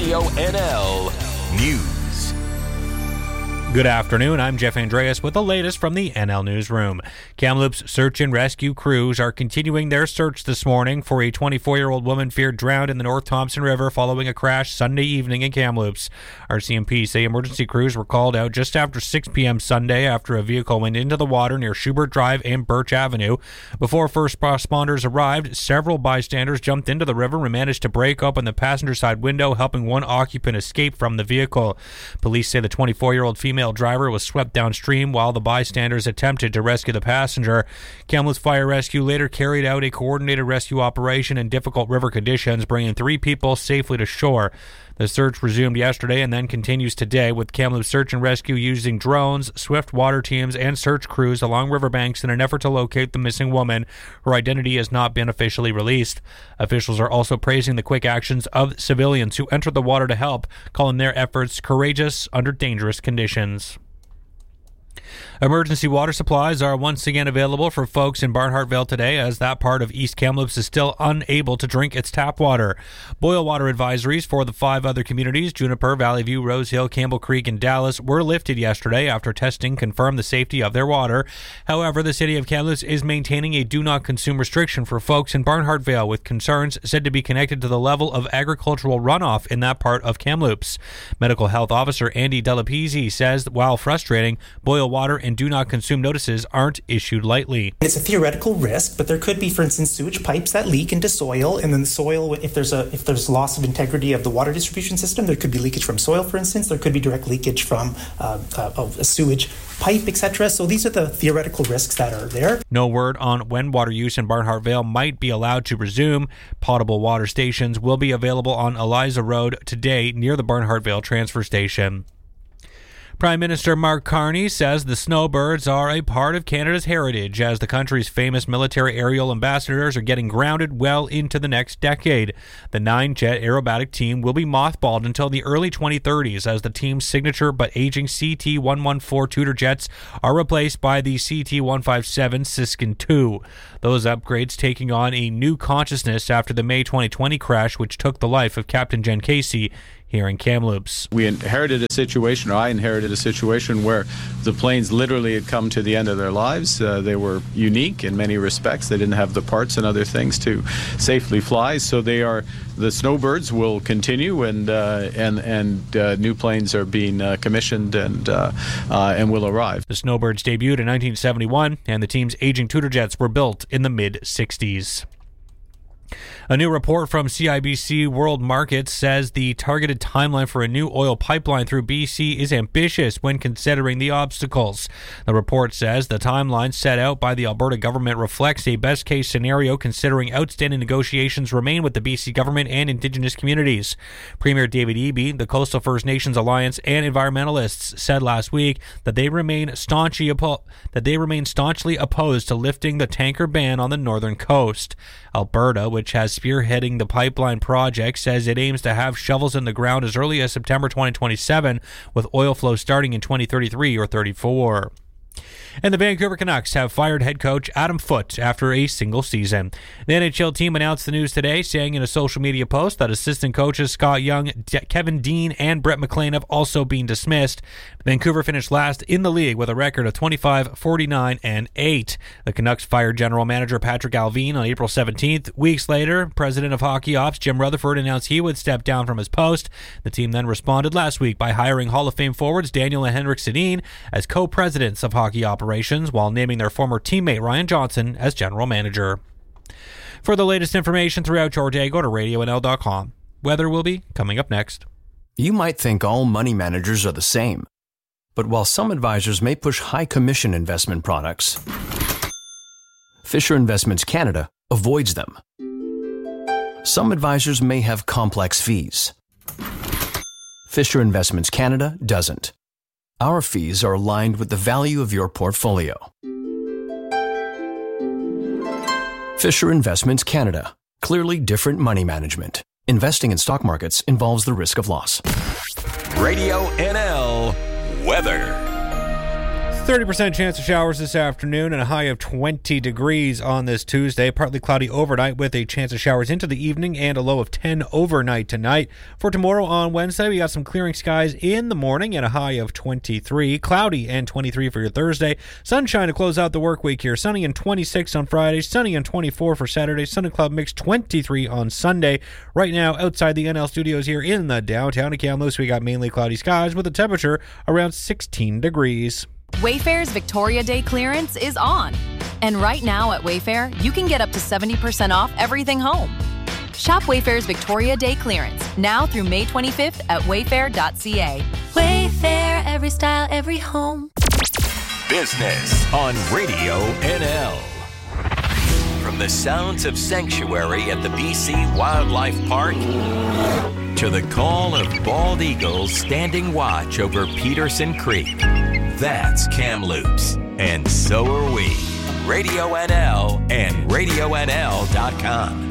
Radio NL News. Good afternoon, I'm Jeff Andreas with the latest from the NL Newsroom. Kamloops search and rescue crews are continuing their search this morning for a 24-year-old woman feared drowned in the North Thompson River following a crash Sunday evening in Kamloops. RCMP say emergency crews were called out just after 6 p.m. Sunday after a vehicle went into the water near Schubert Drive and Birch Avenue. Before first responders arrived, several bystanders jumped into the river and managed to break open the passenger side window, helping one occupant escape from the vehicle. Police say the 24-year-old female driver was swept downstream while the bystanders attempted to rescue the passenger. Kamloops Fire Rescue later carried out a coordinated rescue operation in difficult river conditions, bringing 3 people safely to shore. The search resumed yesterday and then continues today, with Kamloops Search and Rescue using drones, swift water teams, and search crews along riverbanks in an effort to locate the missing woman. Her identity has not been officially released. Officials are also praising the quick actions of civilians who entered the water to help, calling their efforts courageous under dangerous conditions. Emergency water supplies are once again available for folks in Barnhartvale today, as that part of East Kamloops is still unable to drink its tap water. Boil water advisories for the 5 other communities, Juniper, Valley View, Rose Hill, Campbell Creek, and Dallas, were lifted yesterday after testing confirmed the safety of their water. However, the city of Kamloops is maintaining a do-not-consume restriction for folks in Barnhartvale, with concerns said to be connected to the level of agricultural runoff in that part of Kamloops. Medical Health Officer Andy Delapizzi says that while frustrating, boil water and do not consume notices aren't issued lightly. It's a theoretical risk, but there could be, for instance, sewage pipes that leak into soil, and then the soil, if there's loss of integrity of the water distribution system, there could be leakage from soil, for instance. There could be direct leakage from a sewage pipe, etc. So these are the theoretical risks that are there. No word on when water use in Barnhartvale might be allowed to resume. Potable water stations will be available on Eliza Road today near the Barnhartvale transfer station. Prime Minister Mark Carney says the snowbirds are a part of Canada's heritage, as the country's famous military aerial ambassadors are getting grounded well into the next decade. The 9-jet aerobatic team will be mothballed until the early 2030s, as the team's signature but aging CT-114 Tudor jets are replaced by the CT-157 Siskin II. Those upgrades taking on a new consciousness after the May 2020 crash, which took the life of Captain Jen Casey here in Kamloops. I inherited a situation where the planes literally had come to the end of their lives. They were unique in many respects. They didn't have the parts and other things to safely fly. So the snowbirds will continue, and new planes are being commissioned and will arrive. The snowbirds debuted in 1971, and the team's aging Tudor jets were built in the mid-60s. A new report from CIBC World Markets says the targeted timeline for a new oil pipeline through BC is ambitious when considering the obstacles. The report says the timeline set out by the Alberta government reflects a best-case scenario considering outstanding negotiations remain with the BC government and Indigenous communities. Premier David Eby, the Coastal First Nations Alliance, and environmentalists said last week that they remain staunchly opposed to lifting the tanker ban on the northern coast. Alberta, which has spearheading the pipeline project, says it aims to have shovels in the ground as early as September 2027, with oil flow starting in 2033 or 34. And the Vancouver Canucks have fired head coach Adam Foote after a single season. The NHL team announced the news today, saying in a social media post that assistant coaches Scott Young, Kevin Dean, and Brett McLean have also been dismissed. Vancouver finished last in the league with a record of 25-49-8. The Canucks fired general manager Patrick Allvin on April 17th. Weeks later, president of hockey ops Jim Rutherford announced he would step down from his post. The team then responded last week by hiring Hall of Fame forwards Daniel and Henrik Sedin as co-presidents of hockey operations, while naming their former teammate Ryan Johnson as general manager. For the latest information throughout your day, go to radionl.com. Weather will be coming up next. You might think all money managers are the same. But while some advisors may push high commission investment products, Fisher Investments Canada avoids them. Some advisors may have complex fees. Fisher Investments Canada doesn't. Our fees are aligned with the value of your portfolio. Fisher Investments Canada. Clearly different money management. Investing in stock markets involves the risk of loss. Radio NL weather. 30% chance of showers this afternoon and a high of 20 degrees on this Tuesday. Partly cloudy overnight with a chance of showers into the evening and a low of 10 overnight tonight. For tomorrow on Wednesday, we got some clearing skies in the morning and a high of 23. Cloudy and 23 for your Thursday. Sunshine to close out the work week here. Sunny and 26 on Friday. Sunny and 24 for Saturday. Sun and cloud mix 23 on Sunday. Right now, outside the NL studios here in the downtown of Kamloops, we got mainly cloudy skies with a temperature around 16 degrees. Wayfair's Victoria Day clearance is on. And right now at Wayfair, you can get up to 70% off everything home. Shop Wayfair's Victoria Day clearance now through May 25th at wayfair.ca. Wayfair, every style, every home. Business on Radio NL. From the sounds of sanctuary at the BC Wildlife Park to the call of bald eagles standing watch over Peterson Creek. That's Kamloops, and so are we. Radio NL and RadioNL.com.